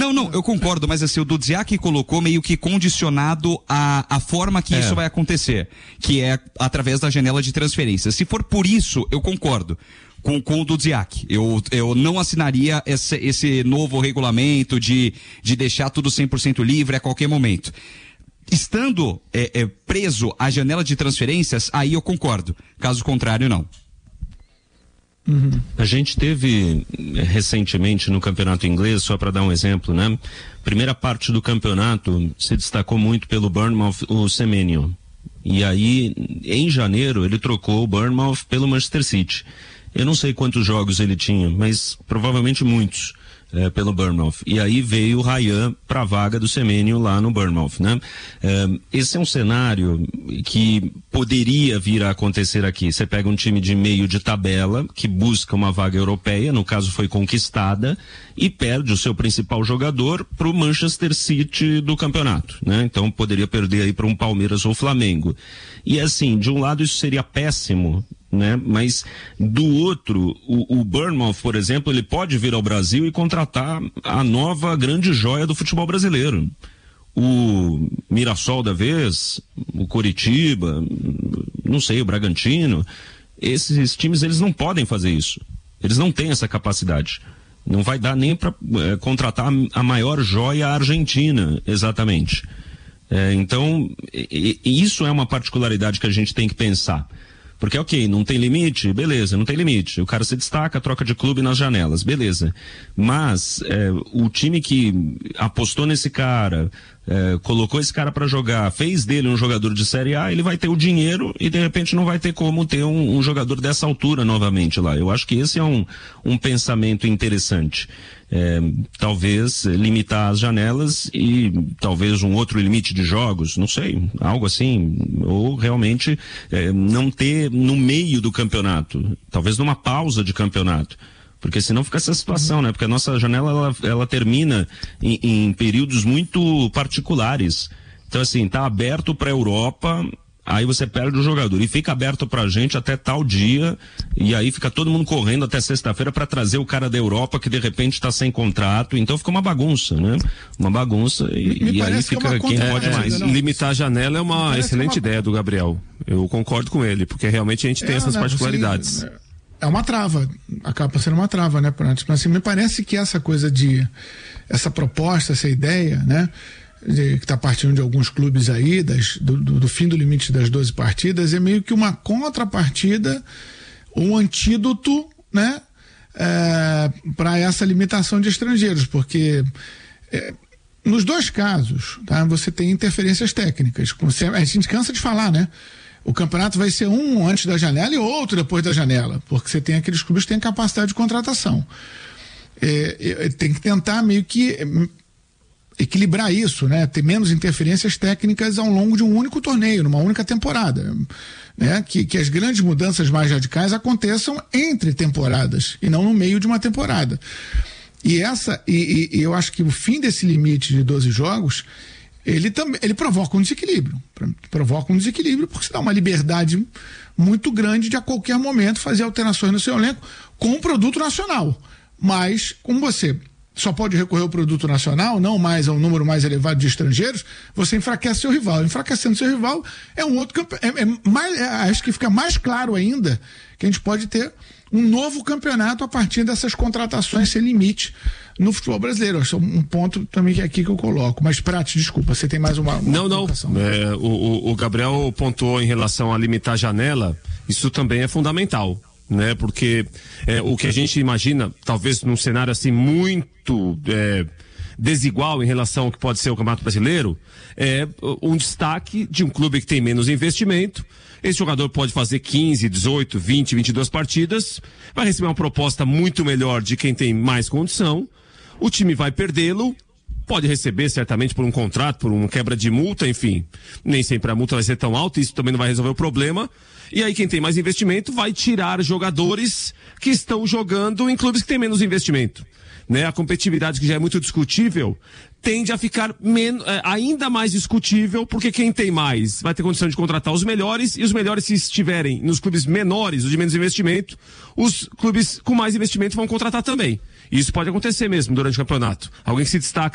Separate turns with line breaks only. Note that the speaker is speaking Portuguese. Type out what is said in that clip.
Não, eu concordo, mas assim, o Dudziak colocou meio que condicionado a forma que isso vai acontecer, que é através da janela de transferência. Se for por isso, eu concordo com o Dudziak. Eu não assinaria esse novo regulamento de deixar tudo 100% livre a qualquer momento. Estando preso à janela de transferências, aí eu concordo. Caso contrário, não.
A gente teve recentemente no campeonato inglês, só para dar um exemplo, né? Primeira parte do campeonato se destacou muito pelo Bournemouth, o Semenyo. E aí, em janeiro, ele trocou o Bournemouth pelo Manchester City. Eu não sei quantos jogos ele tinha, mas provavelmente muitos. Pelo Bournemouth. E aí veio o Ryan para a vaga do Semenyo lá no Bournemouth, né? Esse é um cenário que poderia vir a acontecer aqui. Você pega um time de meio de tabela que busca uma vaga europeia, no caso foi conquistada, e perde o seu principal jogador para o Manchester City do campeonato, né? Então poderia perder aí para um Palmeiras ou Flamengo. E assim, de um lado isso seria péssimo, né? Mas do outro, o Bournemouth, por exemplo, ele pode vir ao Brasil e contratar a nova grande joia do futebol brasileiro. O Mirassol da vez, o Coritiba, não sei, o Bragantino, esses times eles não podem fazer isso. Eles não têm essa capacidade. Não vai dar nem para contratar a maior joia argentina, exatamente. Então, isso é uma particularidade que a gente tem que pensar. Porque, ok, não tem limite? Beleza, não tem limite. O cara se destaca, troca de clube nas janelas, beleza. Mas o time que apostou nesse cara, colocou esse cara para jogar, fez dele um jogador de Série A, ele vai ter o dinheiro e de repente não vai ter como ter um jogador dessa altura novamente lá. Eu acho que esse é um pensamento interessante. Talvez limitar as janelas e talvez um outro limite de jogos, não sei, algo assim, ou realmente não ter no meio do campeonato, talvez numa pausa de campeonato, porque senão fica essa situação, né? Porque a nossa janela ela termina em períodos muito particulares. Então assim, tá aberto para a Europa, aí você perde o jogador e fica aberto pra gente até tal dia, e aí fica todo mundo correndo até sexta-feira para trazer o cara da Europa que de repente está sem contrato, então fica uma bagunça, né? Uma bagunça e aí fica quem pode mais.
Limitar a janela é uma excelente ideia do Gabriel, eu concordo com ele, porque realmente a gente tem essas particularidades.
É uma trava, acaba sendo uma trava, né? Mas assim, me parece que essa coisa essa proposta, essa ideia, né? Que está partindo de alguns clubes aí, do fim do limite das 12 partidas, é meio que uma contrapartida, um antídoto, né, para essa limitação de estrangeiros, porque nos dois casos, tá, você tem interferências técnicas. A gente cansa de falar, né? O campeonato vai ser um antes da janela e outro depois da janela, porque você tem aqueles clubes que têm capacidade de contratação. Tem que tentar meio que equilibrar isso, né? Ter menos interferências técnicas ao longo de um único torneio, numa única temporada, né? Que as grandes mudanças mais radicais aconteçam entre temporadas e não no meio de uma temporada. E eu acho que o fim desse limite de 12 jogos, ele provoca um desequilíbrio. Porque se dá uma liberdade muito grande de a qualquer momento fazer alterações no seu elenco com o produto nacional. Mas, como você só pode recorrer ao produto nacional, não mais ao número mais elevado de estrangeiros, você enfraquece seu rival. Enfraquecendo seu rival é um outro acho que fica mais claro ainda que a gente pode ter um novo campeonato a partir dessas contratações sem limite no futebol brasileiro. Esse é um ponto também que é aqui que eu coloco. Mas, Prati, desculpa, você tem mais uma
Não. O Gabriel pontuou em relação a limitar a janela, isso também é fundamental, né? Porque o que a gente imagina, talvez num cenário assim muito desigual em relação ao que pode ser o Campeonato Brasileiro, é um destaque de um clube que tem menos investimento. Esse jogador pode fazer 15, 18, 20, 22 partidas, vai receber uma proposta muito melhor de quem tem mais condição, o time vai perdê-lo, pode receber certamente por um contrato, por uma quebra de multa, enfim, nem sempre a multa vai ser tão alta, isso também não vai resolver o problema, e aí quem tem mais investimento vai tirar jogadores que estão jogando em clubes que têm menos investimento, né? A competitividade, que já é muito discutível, tende a ficar ainda mais discutível, porque quem tem mais vai ter condição de contratar os melhores, e os melhores, se estiverem nos clubes menores, os de menos investimento, os clubes com mais investimento vão contratar também. Isso pode acontecer mesmo durante o campeonato. Alguém que se destaca